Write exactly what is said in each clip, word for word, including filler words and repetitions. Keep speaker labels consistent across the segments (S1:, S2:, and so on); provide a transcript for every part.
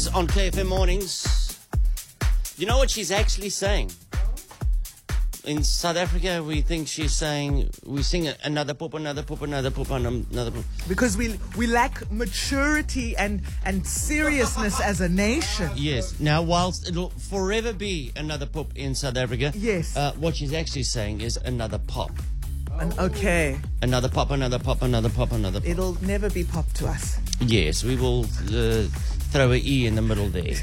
S1: On K F M Mornings. You know what she's actually saying? In South Africa, we think she's saying, we sing another poop, another poop, another poop, another poop.
S2: Because we we lack maturity and, and seriousness as a nation.
S1: Yes. Now, whilst it'll forever be another poop in South Africa,
S2: Yes.
S1: uh, what she's actually saying is another pop.
S2: And okay,
S1: Another pop, another pop, another pop, another pop.
S2: it'll never be pop to us.
S1: Yes, we will uh, throw a E in the middle there.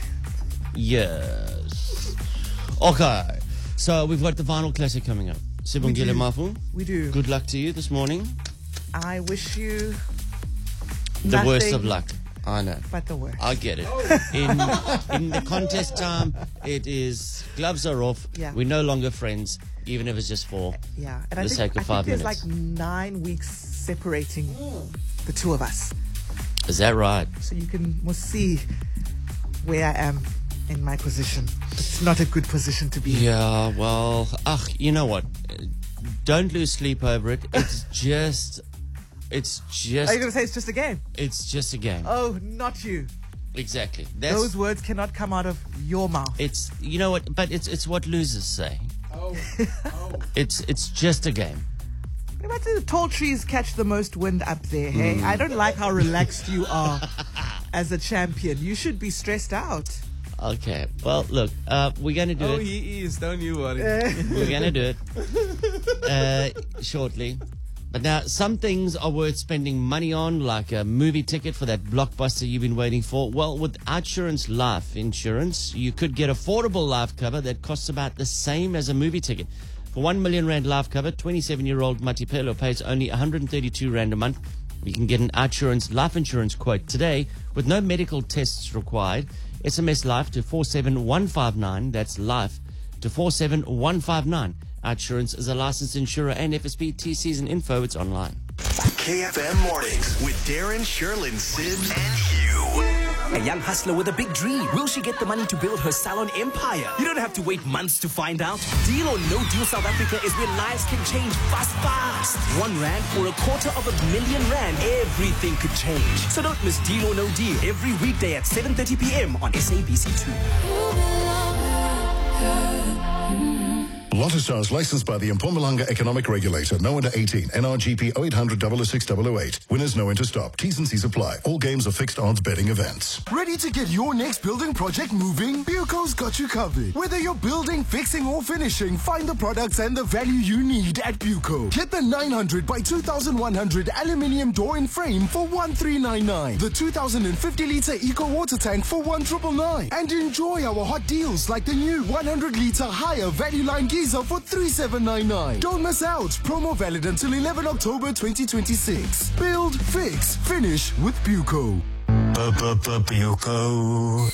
S1: Yes. Okay. So we've got the Vinyl Classic coming up. Sibongile
S2: do.
S1: Mafu,
S2: We do.
S1: good luck to you this morning.
S2: I wish you
S1: The worst
S2: nothing
S1: of luck. I know.
S2: but the worst.
S1: I get it. In in the contest time, it is gloves are off.
S2: Yeah.
S1: We're no longer friends, even if it's just for
S2: yeah, and
S1: the
S2: I think,
S1: sake of
S2: I
S1: five
S2: think there's
S1: minutes.
S2: like nine weeks separating the two of us,
S1: Is that right?
S2: so you can must see where I am in my position. It's not a good position to be in.
S1: Yeah. Well, ugh, you know what? Don't lose sleep over it. It's just, it's
S2: Are
S1: just,
S2: you going to say it's just a game?
S1: it's just a game.
S2: Oh, not you.
S1: Exactly. That's
S2: Those words cannot come out of your mouth.
S1: it's you know what? But it's it's what losers say.
S3: Oh, oh.
S1: It's it's just a game.
S2: What about the tall trees catch the most wind up there, hey? I don't like how relaxed you are as a champion. You should be stressed out.
S1: Okay. Well, look, uh, we're gonna do
S3: Oh,
S1: it.
S3: he is. Don't you worry.
S1: We're gonna do it uh, shortly. But now, some things are worth spending money on, like a movie ticket for that blockbuster you've been waiting for. Well, with Outsurance Life Insurance, you could get affordable life cover that costs about the same as a movie ticket. For one million rand life cover, twenty-seven-year-old Matipelo pays only one hundred thirty-two rand a month. You can get an Outsurance life insurance quote today with no medical tests required. S M S life to four seven one five nine. That's life to four seven one five nine. Outsurance is a licensed insurer and F S P T Cs and info. It's online.
S4: K F M Mornings with Darren, Sherlyn, Sibs, and Hugh.
S5: A young hustler with a big dream. Will she get the money to build her salon empire? You don't have to wait months to find out. Deal or No Deal South Africa is where lives can change fast, fast. One rand for a quarter of a million rand. Everything could change. So don't miss Deal or No Deal every weekday at seven thirty p.m. on S A B C two.
S6: Lotto Stars licensed by the Mpumalanga Economic Regulator. No under eighteen. N R G P oh eight hundred, oh oh six, oh oh eight. Winners know when to stop. T's and C's apply. All games are fixed odds betting events.
S7: Ready to get your next building project moving? Buco's got you covered. Whether you're building, fixing, or finishing, find the products and the value you need at Buco. Get the nine hundred by two thousand one hundred aluminium door and frame for one three nine nine. The two thousand fifty litre eco water tank for one nine nine nine. And enjoy our hot deals like the new one hundred litre higher value line geyser for three seven nine nine. Don't miss out. Promo valid until eleven October twenty twenty-six. Build, fix, finish with Buco.
S6: Buco.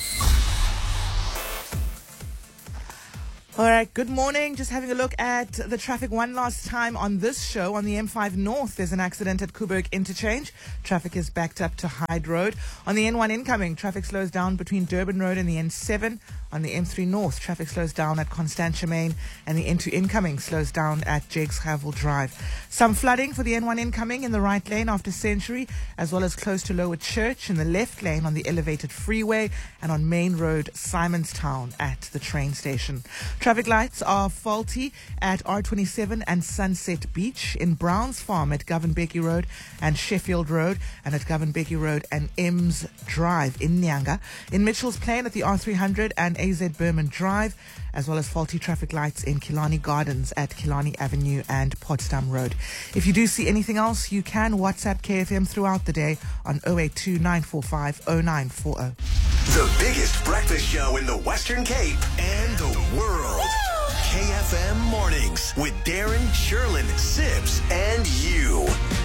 S2: All right, good morning. Just having a look at the traffic one last time on this show. On the M five North, there's an accident at Kuberg Interchange. Traffic is backed up to Hyde Road. On the N one incoming, traffic slows down between Durban Road and the N seven. On the M three North, traffic slows down at Constantia Main, and the N two incoming slows down at Jakes Havel Drive. Some flooding for the N one incoming in the right lane after Century, as well as close to Lower Church in the left lane on the elevated freeway, and on Main Road, Simonstown at the train station. Traffic lights are faulty at R twenty-seven and Sunset Beach, in Browns Farm at Govan Becky Road and Sheffield Road, and at Govan Becky Road and Ems Drive in Nyanga. In Mitchell's Plain at the R three hundred and A Z Berman Drive, as well as faulty traffic lights in Killarney Gardens at Killarney Avenue and Potsdam Road. If you do see anything else, you can WhatsApp K F M throughout the day on oh eight two nine four five oh nine four oh.
S4: The biggest breakfast show in the Western Cape and the world. K F M Mornings with Darren, Sherlyn, Sibs, and you.